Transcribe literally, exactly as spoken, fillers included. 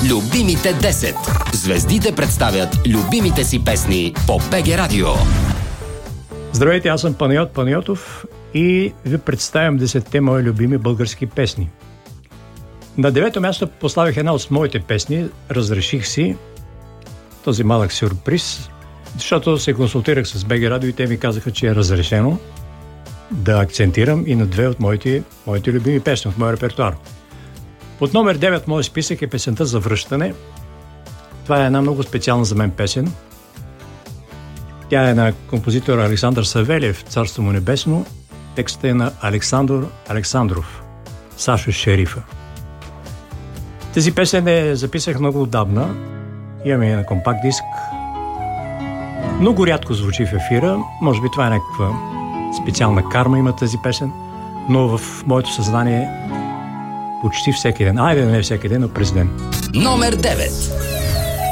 Любимите десет. Звездите представят любимите си песни по БГ Радио. Здравейте, аз съм Панайот Панайотов и ви представям десетте мои любими български песни. На девето място поставих една от моите песни. Разреших си този малък сюрприз, защото се консултирах с БГ Радио и те ми казаха, че е разрешено да акцентирам и на две от моите, моите любими песни от моя репертуар. Под номер девет в моят списък е песента "За връщане". Това е една много специална за мен песен. Тя е на композитор Александър Савелиев, царство му небесно. Текстът е на Александър Александров, Сашо Шерифа. Тези песен е записах много отдавна. Имаме я на компакт диск. Много рядко звучи в ефира. Може би това е някаква специална карма има тази песен, но в моето съзнание почти всеки ден. Айде, не всеки ден, но през ден. Номер девет.